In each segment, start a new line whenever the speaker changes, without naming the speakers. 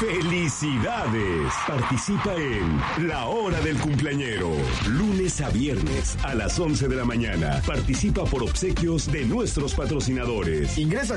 ¡Felicidades! Participa en La Hora del Cumpleañero. Lunes a viernes a las 11 de la mañana. Participa por obsequios de nuestros patrocinadores.
Ingresa a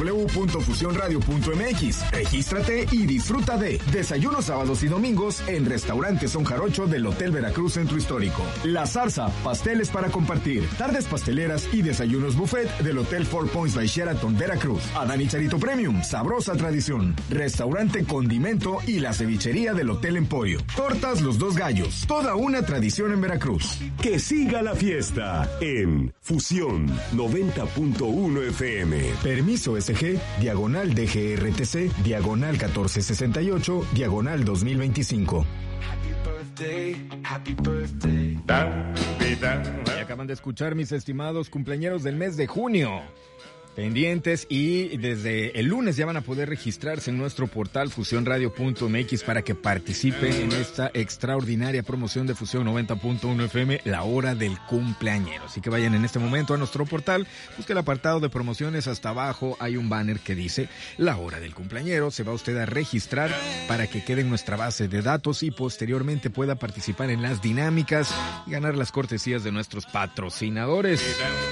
www.fusionradio.mx. Regístrate y disfruta de desayunos sábados y domingos en Restaurante Son Jarocho del Hotel Veracruz Centro Histórico. La Zarza, pasteles para compartir. Tardes pasteleras y desayunos buffet del Hotel Four Points by Sheraton Veracruz. Adán y Charito Premium, sabrosa tradición. Restaurante Condimento y la cevichería del Hotel Emporio. Tortas Los Dos Gallos, toda una tradición en Veracruz.
Que siga la fiesta en Fusión 90.1 FM.
Permiso SG, diagonal DGRTC, diagonal 1468, diagonal 2025.
Happy birthday.
Y acaban de escuchar, mis estimados cumpleañeros del mes de junio. Pendientes, y desde el lunes ya van a poder registrarse en nuestro portal fusionradio.mx para que participen en esta extraordinaria promoción de Fusión 90.1 FM, La Hora del Cumpleañero. Así que vayan en este momento a nuestro portal, busque el apartado de promociones, hasta abajo hay un banner que dice La Hora del Cumpleañero. Se va usted a registrar para que quede en nuestra base de datos y posteriormente pueda participar en las dinámicas y ganar las cortesías de nuestros patrocinadores.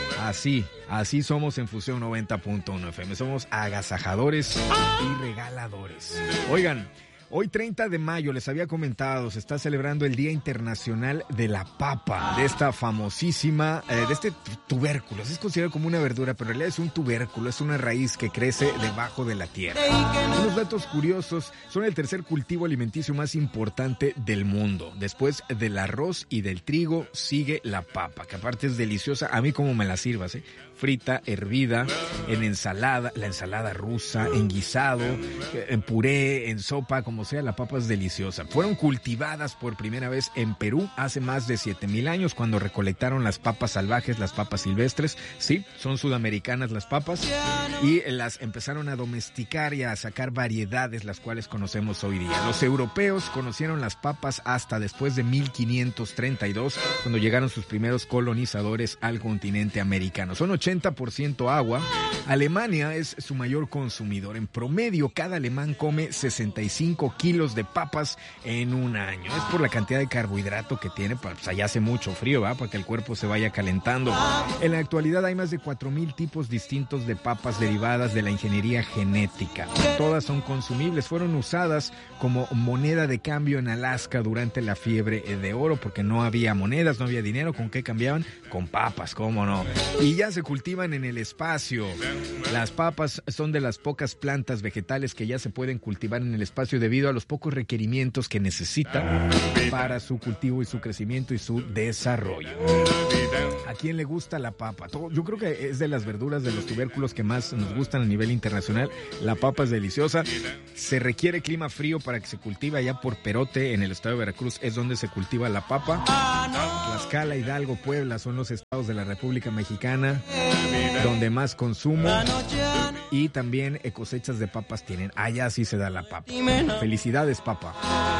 Así somos en Fusión 90.1 FM. Somos agasajadores y regaladores. Oigan, hoy 30 de mayo, les había comentado, se está celebrando el Día Internacional de la Papa, de esta famosísima, de este tubérculo. Es considerado como una verdura, pero en realidad es un tubérculo, es una raíz que crece debajo de la tierra. Unos datos curiosos: son el tercer cultivo alimenticio más importante del mundo. Después del arroz y del trigo sigue la papa, que aparte es deliciosa. A mí como me la sirvas, frita, hervida, en ensalada, la ensalada rusa, en guisado, en puré, en sopa, como sea, la papa es deliciosa. Fueron cultivadas por primera vez en Perú hace más de 7,000 años, cuando recolectaron las papas salvajes, las papas silvestres. Sí, son sudamericanas las papas, y las empezaron a domesticar y a sacar variedades, las cuales conocemos hoy día. Los europeos conocieron las papas hasta después de 1532, cuando llegaron sus primeros colonizadores al continente americano. Son 80% agua. Alemania es su mayor consumidor. En promedio, cada alemán come 65 kilos de papas en un año. Es por la cantidad de carbohidrato que tiene. Pues allá hace mucho frío, ¿va? Para que el cuerpo se vaya calentando. En la actualidad hay más de 4,000 tipos distintos de papas derivadas de la ingeniería genética. Todas son consumibles. Fueron usadas como moneda de cambio en Alaska durante la fiebre de oro, porque no había monedas, no había dinero. ¿Con qué cambiaban? Con papas, ¿cómo no? Y ya se cultivan en el espacio. Las papas son de las pocas plantas vegetales que ya se pueden cultivar en el espacio debido a los pocos requerimientos que necesitan para su cultivo y su crecimiento y su desarrollo. ¿A quién le gusta la papa? Yo creo que es de las verduras, de los tubérculos que más nos gustan a nivel internacional. La papa es deliciosa. Se requiere clima frío para que se cultive. Allá por Perote, en el estado de Veracruz, es donde se cultiva la papa. Tlaxcala, Hidalgo, Puebla son los estados de la República Mexicana donde más consumo y también cosechas de papas tienen. Allá sí se da la papa. Felicidades, papa.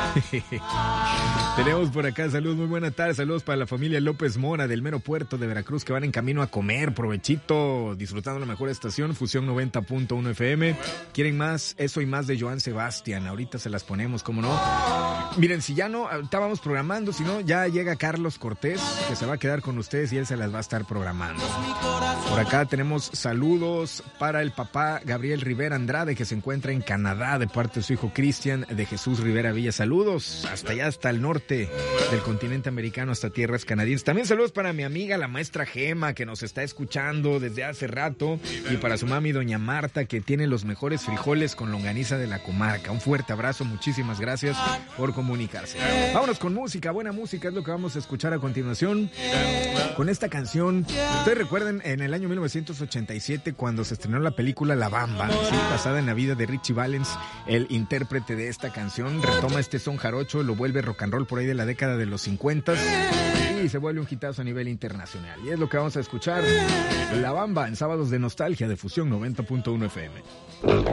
Tenemos por acá saludos, muy buena tarde. Saludos para la familia López Mora del mero puerto de Veracruz, que van en camino a comer. Provechito, disfrutando la mejor estación, Fusión 90.1 FM. ¿Quieren más? Eso y más de Joan Sebastián. Ahorita se las ponemos, ¿cómo no? Miren, si ya no estábamos programando, si no, ya llega Carlos Cortés, que se va a quedar con ustedes y él se las va a estar programando. Por acá tenemos saludos para el papá Gabriel Rivera Andrade, que se encuentra en Canadá, de parte de su hijo Cristian de Jesús Rivera Villa. Saludos hasta allá, hasta el norte del continente americano, hasta tierras canadienses. También saludos para mi amiga, la maestra Gema, que nos está escuchando desde hace rato, y para su mami, doña Marta, que tiene los mejores frijoles con longaniza de la comarca. Un fuerte abrazo, muchísimas gracias por comunicarse. Vámonos con música, buena música es lo que vamos a escuchar a continuación. Con esta canción, ustedes recuerden en el año 1987 cuando se estrenó la película La Bamba, ¿sí? Basada en la vida de Richie Valens. El intérprete de esta canción retoma este son jarocho, lo vuelve rock and roll por ahí de la década de los 50 y se vuelve un hitazo a nivel internacional. Y es lo que vamos a escuchar, La Bamba, en Sábados de Nostalgia de Fusión 90.1 FM.